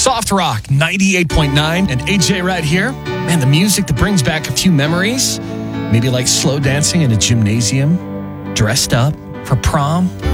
Soft Rock 98.9 and AJ right here. Man, the music that brings back a few memories. Maybe like slow dancing in a gymnasium, dressed up for prom.